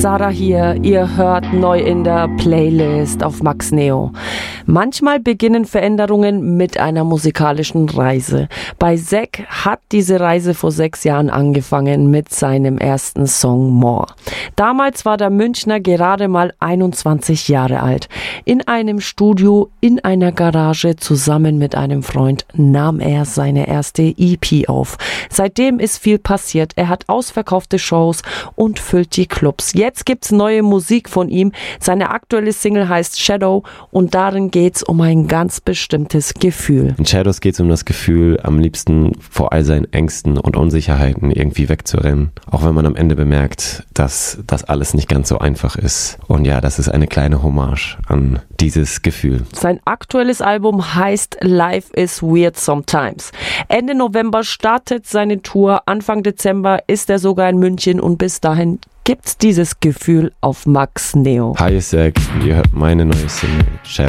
Sarah hier, ihr hört neu in der Playlist auf Max Neo. Manchmal beginnen Veränderungen mit einer musikalischen Reise. Bei Zack hat diese Reise vor 6 Jahren angefangen mit seinem ersten Song More. Damals war der Münchner gerade mal 21 Jahre alt. In einem Studio, in einer Garage, zusammen mit einem Freund nahm er seine erste EP auf. Seitdem ist viel passiert. Er hat ausverkaufte Shows und füllt die Clubs. Jetzt gibt's neue Musik von ihm. Seine aktuelle Single heißt Shadow und darin geht's um ein ganz bestimmtes Gefühl. In Shadows geht's um das Gefühl, am liebsten vor all seinen Ängsten und Unsicherheiten irgendwie wegzurennen. Auch wenn man am Ende bemerkt, dass das alles nicht ganz so einfach ist. Und ja, das ist eine kleine Hommage an dieses Gefühl. Sein aktuelles Album heißt Life is Weird Sometimes. Ende November startet seine Tour. Anfang Dezember ist er sogar in München und bis dahin gibt's dieses Gefühl auf Max Neo. Hi, Zack, ihr hört meine neue Single Shadow.